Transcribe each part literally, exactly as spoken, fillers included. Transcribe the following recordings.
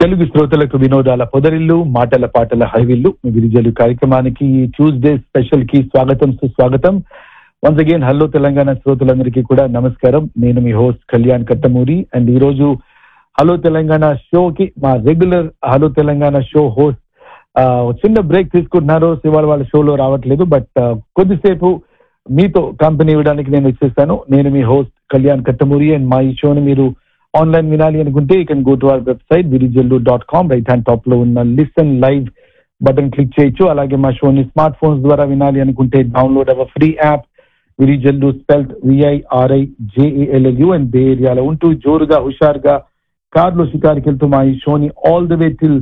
తెలుగు శ్రోతలకు వినోదాల పొదరిల్లు, మాటల పాటల హైవిల్లు మీ గిరిజలు కార్యక్రమానికి ట్యూస్డే స్పెషల్ కి స్వాగతం సుస్వాగతం. వన్స్ అగైన్ హలో తెలంగాణ శ్రోతలందరికీ కూడా నమస్కారం. నేను మీ హోస్ట్ కళ్యాణ్ కట్టమూరి. అండ్ ఈ రోజు హలో తెలంగాణ షోకి మా regular hello Telangana show host చిన్న బ్రేక్ తీసుకుంటున్నారు. ఇవాళ వాళ్ళ షోలో రావట్లేదు, బట్ కొద్దిసేపు మీతో కంపెనీ ఇవ్వడానికి నేను వచ్చేసాను. నేను మీ హోస్ట్ కళ్యాణ్ కట్టమూరి. అండ్ మా ఈ షోని మీరు ఆన్లైన్ వినాలి అనుకుంటే you can go to our website Virijallu dot com. Right hand top లో ఉన్న లిసన్ లైవ్ బటన్ క్లిక్ చేయొచ్చు. అలాగే మా షోని స్మార్ట్ ఫోన్స్ ద్వారా వినాలి అనుకుంటే download hour free app Virijallu, spelt విఐఆర్ఐ జేఏఎల్ఎల్యూ. And బే ఏరియాలో ఉంటూ జోరుగా హుషారుగా కార్లో షికారుకి వెళ్తూ మా ఈ షోని all the way till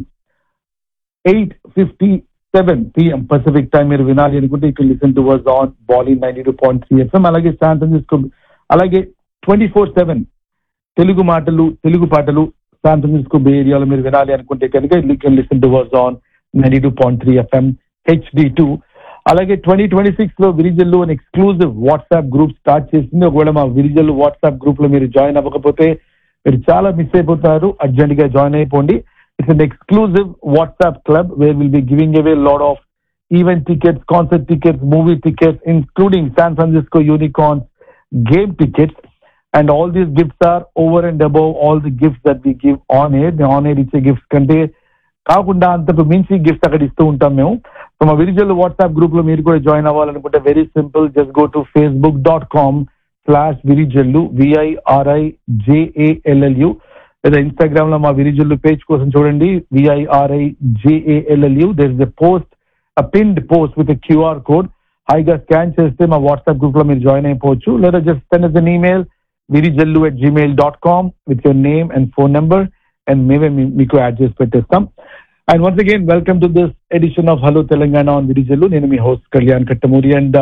eight fifty seven PM Pacific time మీరు వినాలి అనుకుంటే you can listen to verse on bowling ninety two point three FM. అలాగే శాన్ ఫ్రాన్సిస్కో అలాగే ట్వంటీ ఫోర్ సెవెన్ తెలుగు మాటలు తెలుగు పాటలు శాన్ ఫ్రాన్సిస్కో బే ఏరియాలో మీరు వినాలి అనుకుంటే కనుక you can listen to verse on ninety two point three FM HD two. అలాగే ట్వంటీ ట్వంటీ సిక్స్ లో విరిజల్లు అని ఎక్స్క్లూజివ్ వాట్సాప్ గ్రూప్ స్టార్ట్ చేసింది. ఒకవేళ మా విరిజల్లు వాట్సాప్ గ్రూప్ లో మీరు జాయిన్ అవ్వకపోతే మీరు చాలా మిస్ అయిపోతారు. అర్జెంట్ గా జాయిన్ అయిపోండి. It's an exclusive WhatsApp club where will be giving away lot of event tickets, concert tickets, movie tickets, including San Francisco unicorns game tickets. And all these gifts are over and above all the gifts that we give on air. The on air ఇచ్చే gifts కంటే కాకుండా అంతకు మించి gifts అక్కడ ఇస్తూ ఉంటాం మేము. So మా విరిజల్లు వాట్సాప్ గ్రూప్ లో మీరు కూడా జాయిన్ అవ్వాలనుకుంటే very simple, just go to Facebook dot com slash Virijallu విఐఆర్ఐ జేఏఎల్ఎల్యూ. లేదా ఇన్స్టాగ్రామ్ లో మా విరిజల్లు పేజ్ కోసం చూడండి విఐఆర్ఐ జేఏఎల్ఎల్యూ. There is a post, a pinned post with a QR code. హాయిగా స్కాన్ చేస్తే మా వాట్సాప్ గ్రూప్ లో మీరు జాయిన్ అయిపోవచ్చు. లేదా just send us an email Virijallu at Gmail dot com with your name and phone number and మేమే మీకు add చేసి పెట్టేస్తాం. And once again welcome to this edition of hello Telangana on Virijallu. నేను మీ హోస్ట్ కళ్యాణ్ కట్టమూరి. అండ్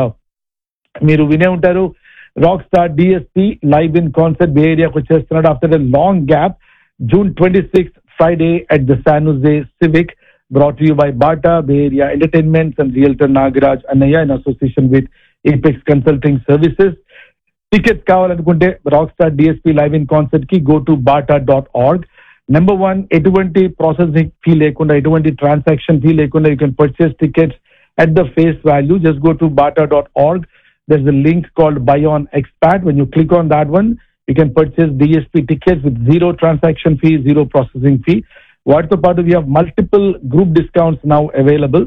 మీరు వినే ఉంటారు rock star DSP live in concert బే ఏరియాకి వచ్చేస్తున్నాడు after a long gap. June twenty sixth Friday at the San జోసే civic, brought to you by Bata, Bay Area Entertainments and Realtor Nagaraj Annaya in association with Apex Consulting Services. Tickets కావాలనుకుంటే rockstar DSP live in concert కి go to Bata dot org. Number one, ఎటువంటి processing fee లేకుండా, ఎటువంటి transaction fee లేకుండా you can purchase tickets at the face value. Just go to bata dot org. There's a link called Buy on Expat. When you click on that one, you can purchase D S P tickets with zero transaction fee, zero processing fee. వాటితో పాటు we have multiple group discounts now available.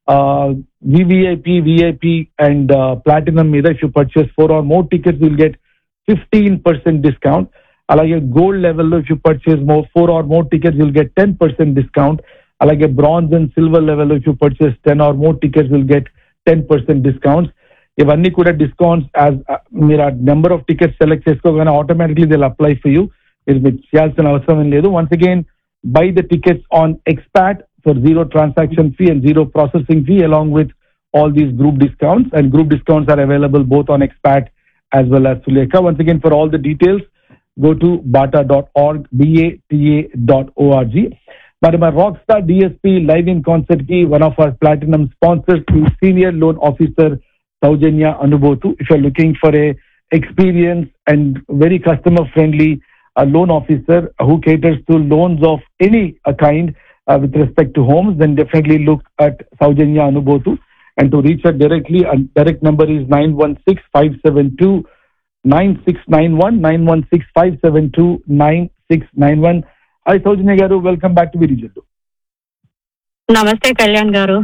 VVIP, VIP and platinum మీద if you purchase four are more tickets will get fifteen percent discount. అలాగే gold లెవెల్లో if you purchase more four are more tickets will get ten percent discount. అలాగే bronze and silver లెవెల్లో if you purchase ten or more tickets will get ten percent discounts. ఇవన్నీ కూడా discounts as మీరు ఆ number of tickets select చేసుకోగానే automatically Dil apply for you. మీరు చేయాల్సిన అవసరం లేదు. Once again buy the tickets on Expat for zero transaction fee and zero processing fee along with all these group discounts, and group discounts are available both on Expat as well as Sulekha. Once again, for all the details go to bata dot org, b a t a dot org. But my Rockstar D S P live in concert ki one of our platinum sponsors is Senior Loan Officer Saujanya Anubothu. If you're looking for a experienced and very customer friendly a loan officer who caters to loans of any uh, kind uh, with respect to homes, then definitely look at Saujanya Anubothu. And to reach her directly, a direct number is nine one six, five seven two, nine six nine one, nine one six, five seven two, nine six nine one. Hi Saujanya garu, welcome back to Virijillu. Namaste Kalyan garu.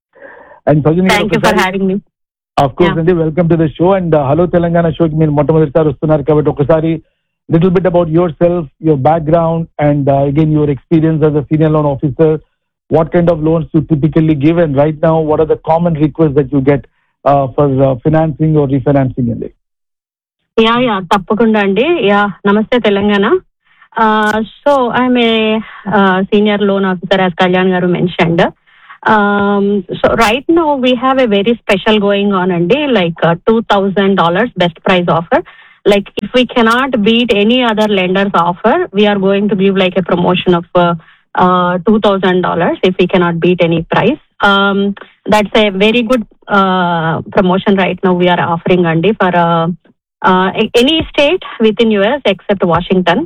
And Saujanya, thank you for having me. Of course, yeah. And welcome to the show. And uh, hello Telangana show ki meer మొట్టమొదటిసారి వస్తున్నారు కాబట్టి ఒకసారి little bit about yourself, your background, and uh, again your experience as a senior loan officer. What kind of loans you typically give, and right now what are the common requests that you get uh, for uh, financing or refinancing in it? Yeah, yeah, tappakunda andi. Yeah, namaste Telangana. Uh, so I'm a uh, senior loan officer, as Kalyan garu mentioned. Um, so right now we have a very special going on andi, like uh, two thousand dollars best price offer. Like if we cannot beat any other lender's offer, we are going to give like a promotion of uh, uh, two thousand dollars if we cannot beat any price. Um, that's a very good uh, promotion right now we are offering Andy for uh, uh, any state within U S except Washington.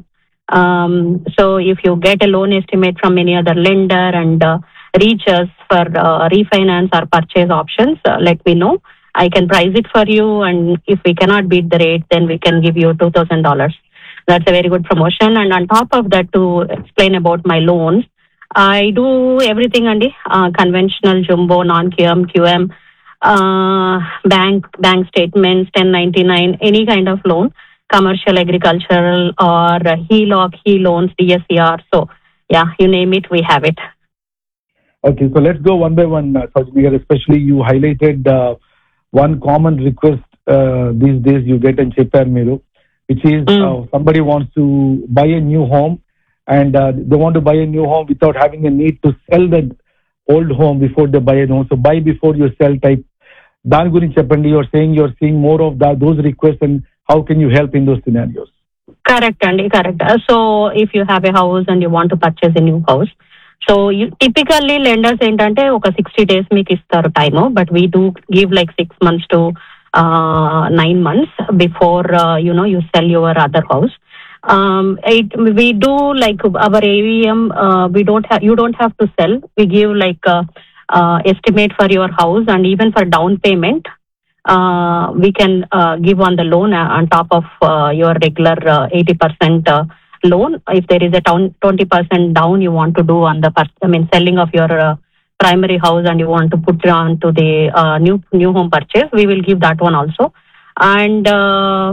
Um, so if you get a loan estimate from any other lender and uh, reach us for uh, refinance or purchase options, uh, let me know. I can price it for you, and if we cannot beat the rate, then we can give you two thousand dollars. That's a very good promotion. And on top of that, to explain about my loans, I do everything, Andy. Uh, conventional, jumbo, non-Q M, Q M, uh, bank bank statements, ten ninety-nine, any kind of loan, commercial, agricultural, or uh, H E L O C, H E loans, D S C R. So, yeah, you name it, we have it. Okay, so let's go one by one, uh, Saujanya. Especially you highlighted uh, one common request uh, these days you get in Chepar Miru, which is Mm. uh, somebody wants to buy a new home, and uh, they want to buy a new home without having a need to sell the old home before they buy a home. So buy before you sell type. Dan gurinchi cheppandi. You're saying you're seeing more of that, those requests, and how can you help in those scenarios? Correct, Andy, correct. Uh, So if you have a house and you want to purchase a new house, so you typically lenders ఏంటంటే ఒక sixty days మీకు ఇస్తారు time, but we do give like six months to nine months before you know you cell your other house. It we do like our A V M. Uh, we don't have you don't have to sell. We give like uh, uh, estimate for your house, and even for down payment, uh, we can uh, give on the loan uh, on top of uh, your regular uh, eighty percent uh, loan. If there is a twenty percent down you want to do on the pur- I mean selling of your uh, primary house, and you want to put it on to the uh, new new home purchase, we will give that one also. And uh,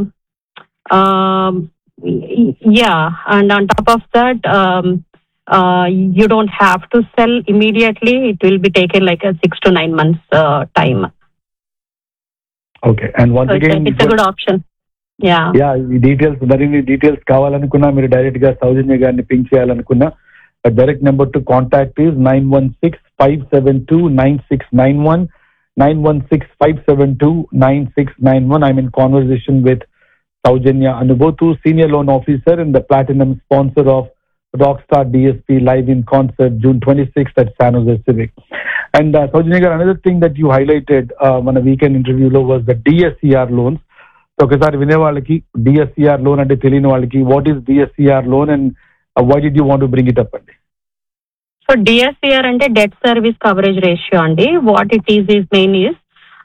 um, yeah, and on top of that, um, uh, you don't have to sell immediately. It will be taken like a six to nine months uh, time. Okay, and once So it's, again, a, it's a good option. Yeah. Yeah ఈ details మరిన్ని details కావాలనుకున్నా మీరు direct గా సౌజన్య గారిని pink చేయాలనుకున్నా direct number to contact is nine one six five seven two nine six nine one nine one six five seven two nine six nine one. I mean conversation with Saujanya Anubothu, Senior Loan Officer and the Platinum Sponsor of Rockstar D S P Live in Concert June twenty-sixth at San Jose Civic. And uh, Saujanya, another thing that you highlighted uh, on a weekend interview was the D S C R loans. So ఒకసారి వినే వాళ్ళకి D S C R loan అంటే తెలియని వాళ్ళకి what is D S C R loan and uh, why did you want to bring it up అండి? So D S C R అంటే debt service coverage ratio అండి. What it is is main is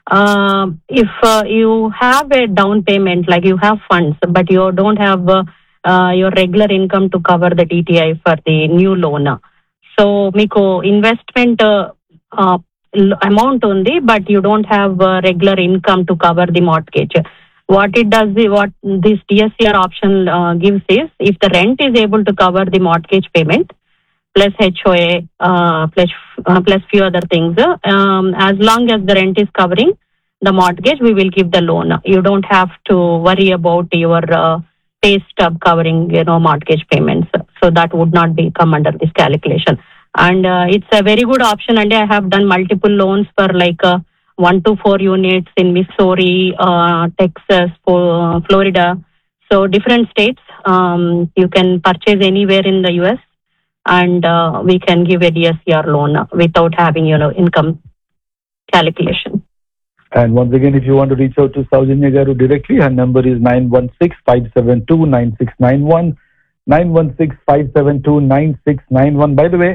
uh, if uh, you have a down payment, like you have funds but you don't have uh, uh, your regular income to cover the D T I for the new loan. So మీకు investment uh, uh, amount ఉంది but you don't have uh, regular income to cover the mortgage. What it does, what this D S C R option uh, gives is, if the rent is able to cover the mortgage payment plus H O A uh, plus uh, plus few other things, um, as long as the rent is covering the mortgage, we will give the loan. You don't have to worry about your uh, pay stub covering, you know, mortgage payments. So that would not be come under this calculation. And uh, it's a very good option. And I have done multiple loans for like uh, one to four units in Missouri, uh, Texas, uh, Florida. So different states. Um, you can purchase anywhere in the U S and uh, we can give a D S C R loan without having, you know, income calculation. And once again, if you want to reach out to Saujanya Garu directly, her number is nine one six five seven two nine six nine one, nine one six five seven two nine six nine one. By the way,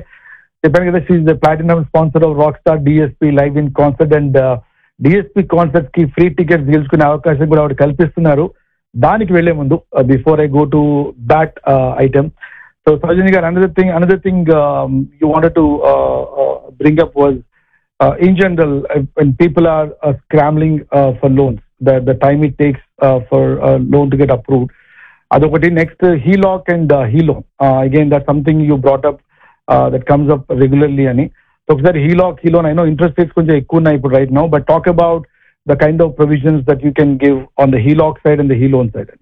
she is the platinum sponsor of Rockstar D S P Live in Concert, and uh, D S P Concert ki free tickets గెలుచుకునే అవకాశం కూడా ఆవిడ కల్పిస్తున్నారు. దానికి వెళ్లే ముందు before I go to that item, so Saujanya గారు, another thing another thing um, you wanted to uh, uh, bring up was uh, in general uh, when people are uh, scrambling uh, for loans, the the time it takes uh, for a loan to get approved. Adokati next uh, H E L O C and uh, H E L O N. Uh, again, that's something you brought up uh, that comes up regularly ani. So ఒకసారి H E L O C, H E L O N, I know interest rates కొంచెం ఎక్కువ ఉన్నాయి ఇప్పుడు right now, but talk about the kind of provisions that you can give on the H E L O C side and the H E L O N side.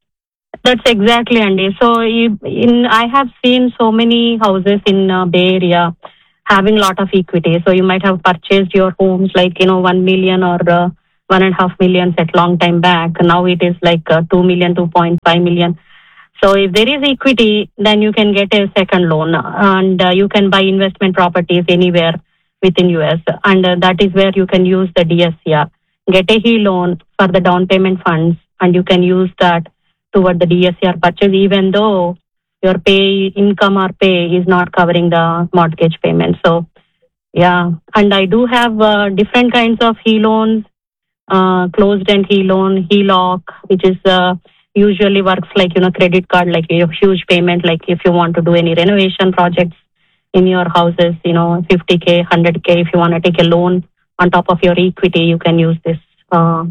That's exactly, Andy. So in I have seen so many houses in uh, Bay Area having a lot of equity. So you might have purchased your homes like, you know, one million or uh, one and a half million set long time back. Now it is like uh, two million, two point five million. So if there is equity, then you can get a second loan, and uh, you can buy investment properties anywhere within U S, and uh, that is where you can use the D S C R, get a H E L O N for the down payment funds, and you can use that toward the D S C R purchase, even though your pay income or pay is not covering the mortgage payment. So yeah, and I do have uh, different kinds of H E loans, uh, closed-end H E loan, H E lock, which is uh, usually works like, you know, credit card, like a huge payment, like if you want to do any renovation projects in your houses, you know, fifty K, one hundred K, if you want to take a loan on top of your equity, you can use this uh,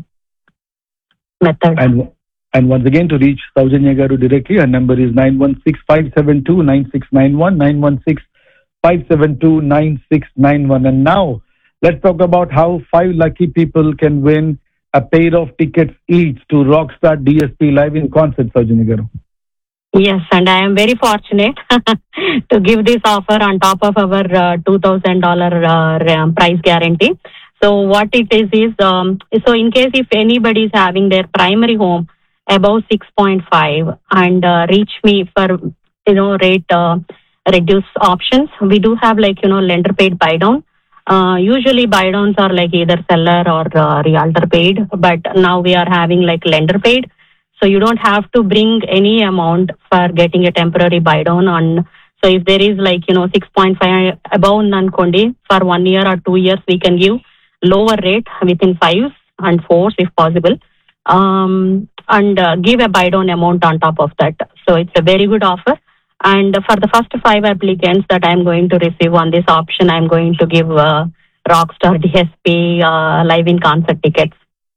method. And and once again, to reach Saujanya Garu directly, her number is nine one six, five seven two, nine six nine one, nine one six, five seven two, nine six nine one. And now, let's talk about how five lucky people can win a pair of tickets each to Rockstar D S P live in concert, Saujanya Garu. Yes, and I am very fortunate to give this offer on top of our uh, two thousand dollars uh, price guarantee. So what it is is, um, so in case if anybody is having their primary home above six point five and uh, reach me for, you know, rate uh, reduce options, we do have like, you know, lender paid buy down. Uh, usually buy downs are like either seller or uh, realtor paid, but now we are having like lender paid. So you don't have to bring any amount for getting a temporary buy down on. So if there is like, you know, six point five above Nankondi for one year or two years, we can give lower rate within fives and fours if possible, um, and uh, give a buy down amount on top of that. So it's a very good offer. And for the first five applicants that I'm going to receive on this option, I'm going to give uh, Rockstar D S P uh, live in concert tickets.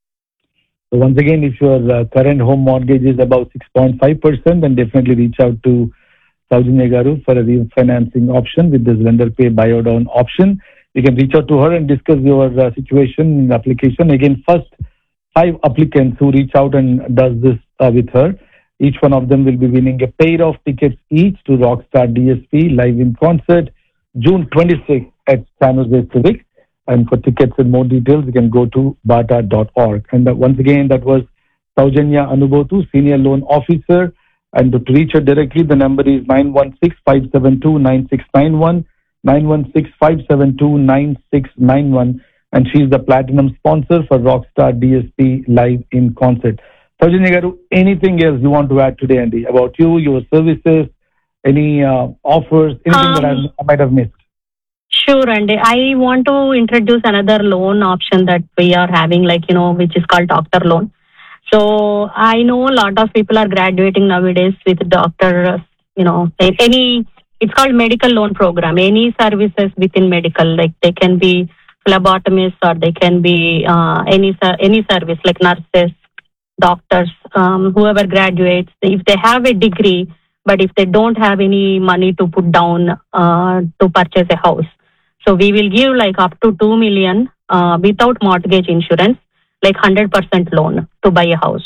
So once again, if your uh, current home mortgage is about six point five percent, then definitely reach out to Saujanya Garu for a refinancing option with this lender pay buyout down option. You can reach out to her and discuss your uh, situation in the application. Again, first five applicants who reach out and does this uh, with her, each one of them will be winning a pair of tickets each to Rockstar D S P live in concert, June twenty-sixth at San Jose Civic. And for tickets and more details, you can go to bata dot org. And uh, once again, that was Saujanya Anubotu, Senior Loan Officer. And to reach her directly, the number is nine one six, five seven two, nine six nine one, nine one six, five seven two, nine six nine one. And she's the platinum sponsor for Rockstar D S P live in concert. Saujanya Garu, anything else you want to add today, Andy, about you, your services, any uh, offers, anything um, that I, I might have missed? Sure, Andy. I want to introduce another loan option that we are having, like, you know, which is called doctor loan. So I know a lot of people are graduating nowadays with doctor, you know, any, it's called medical loan program. Any services within medical, like they can be phlebotomists or they can be uh, any any service like nurses, doctors, um, whoever graduates. If they have a degree, but if they don't have any money to put down uh, to purchase a house, so we will give like up to two million uh, without mortgage insurance, like one hundred percent loan to buy a house.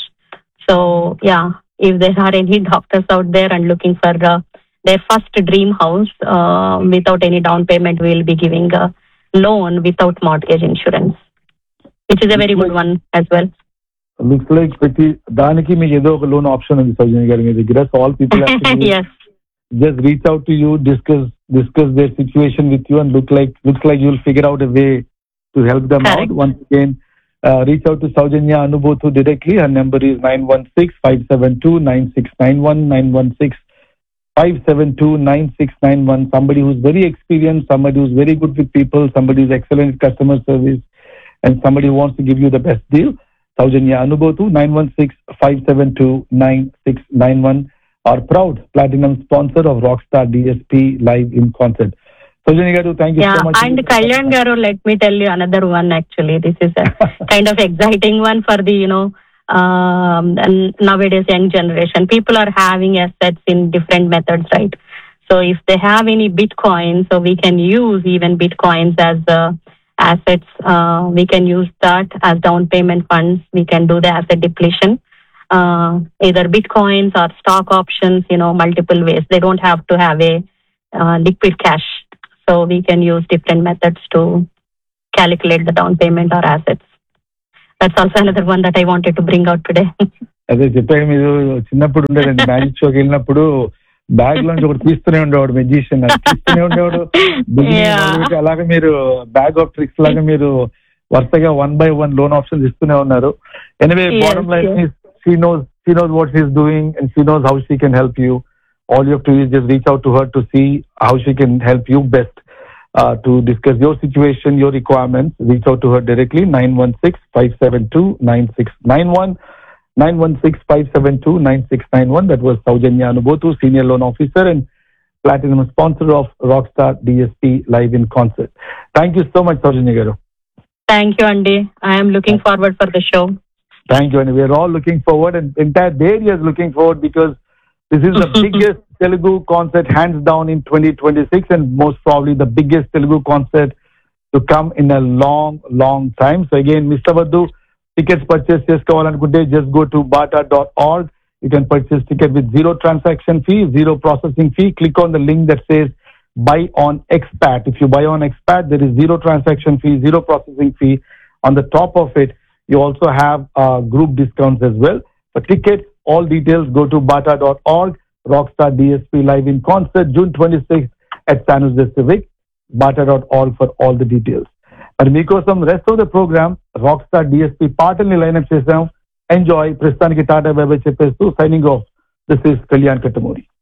So yeah, if there are any doctors out there and looking for uh, their first dream house uh, without any down payment, we will be giving a loan without mortgage insurance, which is a very good one as well. Looks like Priti, Daniki me yedo oka loan option undi Saujanya Garu mee daggara. So all people have to yes. just reach out to you, discuss discuss their situation with you, and look like looks like you'll figure out a way to help them Correct. out. Once again, uh, reach out to Saujanya Anubotu directly. Her number is nine one six, five seven two, nine six nine one, nine one six, five seven two, nine six nine one. Somebody who's very experienced, somebody who's very good with people, somebody who's excellent customer service, and somebody who wants to give you the best deal. Saujanya Anubotu, nine one six, five seven two, nine six nine one, our proud platinum sponsor of Rockstar D S P live in concert. Saujanya Garu, thank you yeah, so much. And Kalyan Garu, let me tell you another one actually. This is a kind of exciting one for the, you know, um, and nowadays young generation. People are having assets in different methods, right? So if they have any Bitcoin, so we can use even Bitcoins as uh, assets. Uh, we can use that as down payment funds. We can do the asset depletion, uh, either Bitcoins or stock options, you know, multiple ways. They don't have to have a uh, liquid cash. So we can use different methods to calculate the down payment or assets. That's also another one that I wanted to bring out today. అదే చెప్పాను, మీరు చిన్నప్పుడు ఉండేదండి magic షోకి వెళ్ళినప్పుడు bag లోంచి ఒకటి తీస్తూనే ఉండేవాడు మెజిషియన్, తీస్తూనే ఉండేవాడు. అలాగే మీరు బ్యాగ్ ఆఫ్ ట్రిక్స్ లాగా మీరు వరుసగా one by one loan options ఇస్తూనే ఉన్నారు. Anyway, bottom line is she knows she knows what she is doing and she knows how she can help you. All you have to do is just reach out to her to see how she can help you best uh, to discuss your situation, your requirements. Reach out to her directly, nine one six, five seven two, nine six nine one, nine one six, five seven two, nine six nine one. That was Saujanya Anubothu, Senior Loan Officer and Platinum sponsor of Rockstar D S P Live in Concert. Thank you so much, Saujanya Garu. Thank you, Andy. I am looking forward for the show. Thank you, and we are all looking forward, and the entire Bay Area is looking forward because this is the biggest Telugu concert hands down in twenty twenty-six, and most probably the biggest Telugu concert to come in a long, long time. So again, Mister Vaddu, tickets purchase chesukovalanunte just go to bata dot org. You can purchase ticket with zero transaction fee, zero processing fee. Click on the link that says buy on expat. If you buy on expat, there is zero transaction fee, zero processing fee. On the top of it, you also have uh, group discounts as well. For tickets, all details go to bata dot org. Rockstar D S P Live in Concert, June twenty-sixth at San Jose Civic. bata dot org for all the details. మరి మీకోసం rest of the programme rockstar DSP పాటల్ని line-up చేసాం. Enjoy. ప్రస్తుతానికి tata bye by చెప్పేస్తూ signing off. This is Kalyan Kattamuri.